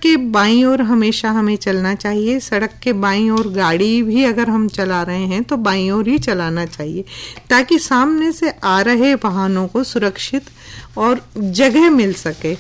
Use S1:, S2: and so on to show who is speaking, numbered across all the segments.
S1: के बाईं ओर हमेशा हमें चलना चाहिए। सड़क के बाईं ओर गाड़ी भी अगर हम चला रहे हैं तो बाईं ओर ही चलाना चाहिए, ताकि सामने से आ रहे वाहनों को सुरक्षित और जगह मिल सके।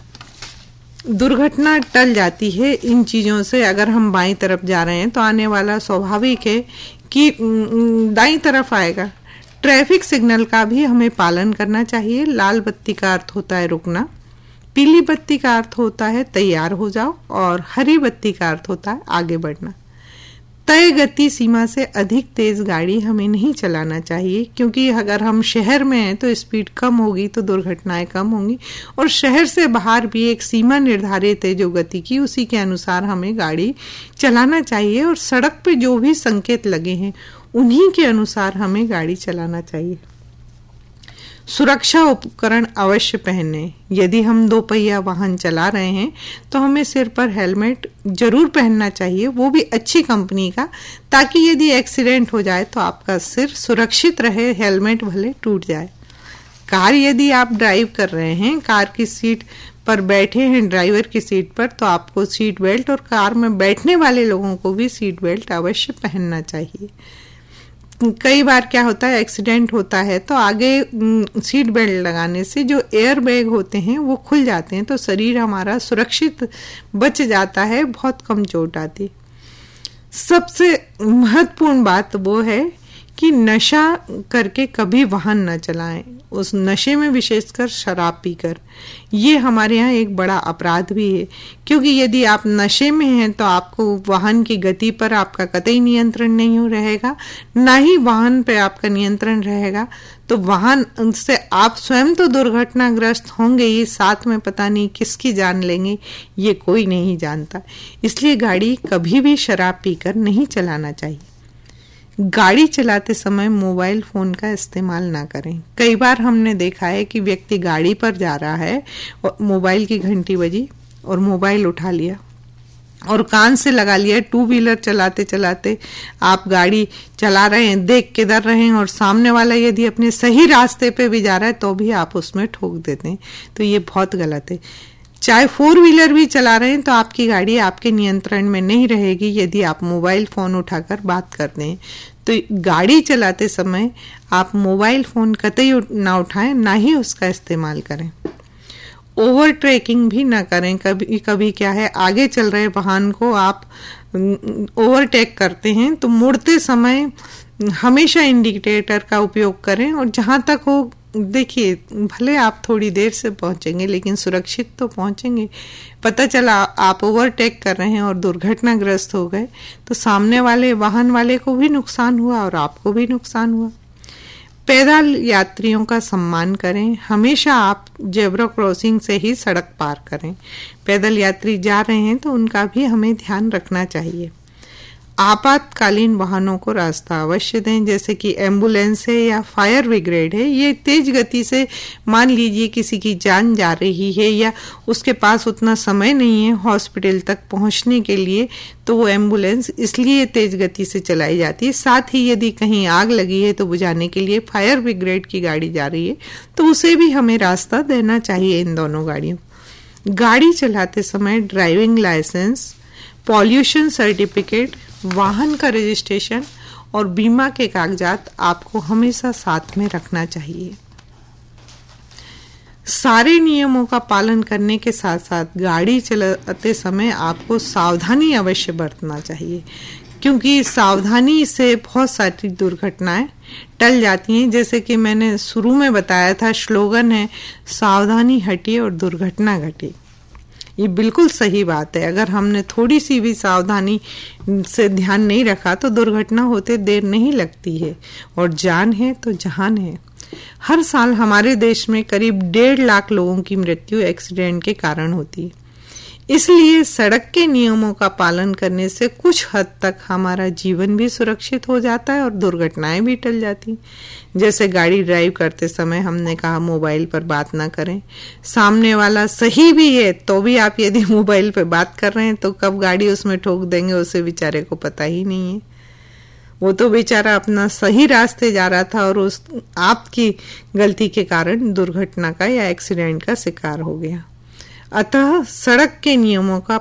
S1: दुर्घटना टल जाती है इन चीजों से। अगर हम बाईं तरफ जा रहे हैं तो आने वाला स्वाभाविक है कि दाईं तरफ आएगा। ट्रैफिक सिग्नल का भी हमें पालन करना चाहिए। लाल बत्ती का अर्थ होता है रुकना, पीली बत्ती का अर्थ होता है तैयार हो जाओ, और हरी बत्ती का अर्थ होता है आगे बढ़ना। तय गति सीमा से अधिक तेज गाड़ी हमें नहीं चलाना चाहिए, क्योंकि अगर हम शहर में हैं तो स्पीड कम होगी तो दुर्घटनाएं कम होंगी, और शहर से बाहर भी एक सीमा निर्धारित है जो गति की, उसी के अनुसार हमें गाड़ी चलाना चाहिए। और सड़क पे जो भी संकेत लगे हैं उन्हीं के अनुसार हमें गाड़ी चलाना चाहिए। सुरक्षा उपकरण अवश्य पहने। यदि हम 2 पहिया वाहन चला रहे हैं तो हमें सिर पर हेलमेट जरूर पहनना चाहिए, वो भी अच्छी कंपनी का, ताकि यदि एक्सीडेंट हो जाए तो आपका सिर सुरक्षित रहे, हेलमेट भले टूट जाए। कार यदि आप ड्राइव कर रहे हैं, कार की सीट पर बैठे हैं ड्राइवर की सीट पर, तो आपको सीट बेल्ट और कार में बैठने वाले लोगों को भी सीट बेल्ट अवश्य पहनना चाहिए। कई बार क्या होता है, एक्सीडेंट होता है तो आगे सीट बेल्ट लगाने से जो एयर बैग होते हैं वो खुल जाते हैं, तो शरीर हमारा सुरक्षित बच जाता है, बहुत कम चोट आती। सबसे महत्वपूर्ण बात वो है कि नशा करके कभी वाहन न चलाएं, उस नशे में विशेषकर शराब पीकर। ये हमारे यहाँ एक बड़ा अपराध भी है, क्योंकि यदि आप नशे में हैं तो आपको वाहन की गति पर आपका कतई नियंत्रण नहीं रहेगा, ना ही वाहन पे आपका नियंत्रण रहेगा, तो वाहन से आप स्वयं तो दुर्घटनाग्रस्त होंगे ही, साथ में पता नहीं किसकी जान लेंगे, ये कोई नहीं जानता। इसलिए गाड़ी कभी भी शराब पीकर नहीं चलाना चाहिए। गाड़ी चलाते समय मोबाइल फोन का इस्तेमाल ना करें। कई बार हमने देखा है कि व्यक्ति गाड़ी पर जा रहा है और मोबाइल की घंटी बजी और मोबाइल उठा लिया और कान से लगा लिया। 2 व्हीलर चलाते चलाते आप गाड़ी चला रहे हैं, देख के डर रहे हैं, और सामने वाला यदि अपने सही रास्ते पे भी जा रहा है तो भी आप उसमें ठोक देते हैं, तो ये बहुत गलत है। चाहे 4 व्हीलर भी चला रहे हैं तो आपकी गाड़ी आपके नियंत्रण में नहीं रहेगी यदि आप मोबाइल फोन उठाकर बात करते हैं। तो गाड़ी चलाते समय आप मोबाइल फोन कतई ना उठाएं, ना ही उसका इस्तेमाल करें। ओवरटेकिंग भी ना करें। कभी कभी क्या है, आगे चल रहे वाहन को आप ओवरटेक करते हैं तो मुड़ते समय हमेशा इंडिकेटर का उपयोग करें, और जहां तक हो देखिए, भले आप थोड़ी देर से पहुंचेंगे लेकिन सुरक्षित तो पहुंचेंगे। पता चला आप ओवरटेक कर रहे हैं और दुर्घटनाग्रस्त हो गए तो सामने वाले वाहन वाले को भी नुकसान हुआ और आपको भी नुकसान हुआ। पैदल यात्रियों का सम्मान करें। हमेशा आप जेब्रा क्रॉसिंग से ही सड़क पार करें। पैदल यात्री जा रहे हैं तो उनका भी हमें ध्यान रखना चाहिए। आपातकालीन वाहनों को रास्ता अवश्य दें, जैसे कि एम्बुलेंस है या फायर ब्रिगेड है। ये तेज गति से, मान लीजिए किसी की जान जा रही है या उसके पास उतना समय नहीं है हॉस्पिटल तक पहुंचने के लिए, तो वो एम्बुलेंस इसलिए तेज गति से चलाई जाती है। साथ ही यदि कहीं आग लगी है तो बुझाने के लिए फायर ब्रिगेड की गाड़ी जा रही है तो उसे भी हमें रास्ता देना चाहिए। इन दोनों गाड़ियों, गाड़ी चलाते समय ड्राइविंग लाइसेंस, पॉल्यूशन सर्टिफिकेट, वाहन का रजिस्ट्रेशन और बीमा के कागजात आपको हमेशा साथ में रखना चाहिए। सारे नियमों का पालन करने के साथ साथ गाड़ी चलाते समय आपको सावधानी अवश्य बरतना चाहिए, क्योंकि सावधानी से बहुत सारी दुर्घटनाएं टल जाती हैं। जैसे कि मैंने शुरू में बताया था, स्लोगन है सावधानी हटी और दुर्घटना घटी। ये बिल्कुल सही बात है। अगर हमने थोड़ी सी भी सावधानी से ध्यान नहीं रखा तो दुर्घटना होते देर नहीं लगती है, और जान है तो जहान है। हर साल हमारे देश में करीब 1.5 लाख लोगों की मृत्यु एक्सीडेंट के कारण होती है। इसलिए सड़क के नियमों का पालन करने से कुछ हद तक हमारा जीवन भी सुरक्षित हो जाता है और दुर्घटनाएं भी टल जाती। जैसे गाड़ी ड्राइव करते समय हमने कहा मोबाइल पर बात ना करें। सामने वाला सही भी है तो भी आप यदि मोबाइल पर बात कर रहे हैं तो कब गाड़ी उसमें ठोक देंगे उसे बेचारे को पता ही नहीं है। वो तो बेचारा अपना सही रास्ते जा रहा था और उस आपकी गलती के कारण दुर्घटना का या एक्सीडेंट का शिकार हो गया। अतः सड़क के नियमों का